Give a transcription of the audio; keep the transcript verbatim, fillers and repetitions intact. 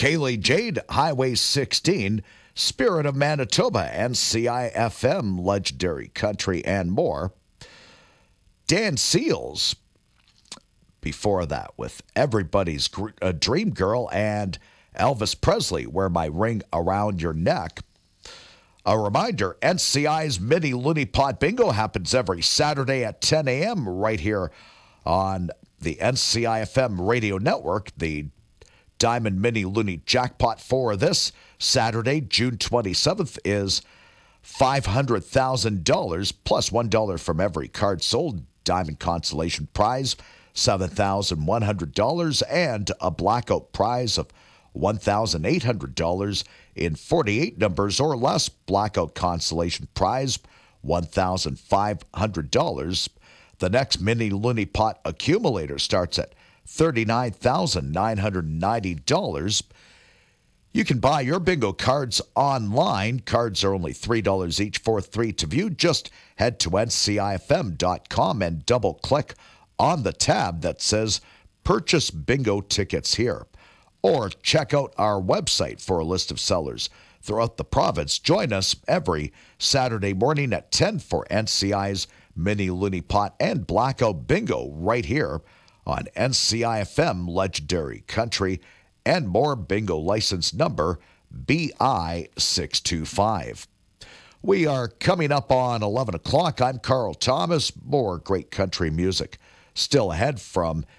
Kaylee Jade, Highway sixteen, Spirit of Manitoba, N C I F M, Legendary Country, and more. Dan Seals, before that, with Everybody's Gr- uh, Dream Girl and Elvis Presley, Wear My Ring Around Your Neck. A reminder, N C I's Mini Looney Pot Bingo happens every Saturday at ten a.m. right here on the N C I F M radio network. The Diamond Mini Looney Jackpot for this Saturday, June twenty-seventh, is five hundred thousand dollars plus one dollar from every card sold. Diamond Consolation Prize, seven thousand one hundred dollars, and a Blackout Prize of one thousand eight hundred dollars in forty-eight numbers or less. Blackout Consolation Prize, one thousand five hundred dollars. The next Mini Looney Pot accumulator starts at thirty-nine thousand nine hundred ninety dollars. You can buy your bingo cards online. Cards are only three dollars each for three to view. Just head to N C I F M dot com and double-click on the tab that says Purchase Bingo Tickets Here. Or check out our website for a list of sellers throughout the province. Join us every Saturday morning at ten for N C I's Mini Looney Pot and Blackout Bingo right here on N C I F M Legendary Country and more. Bingo license number B I six two five. We are coming up on eleven o'clock. I'm Carl Thomas. More great country music still ahead from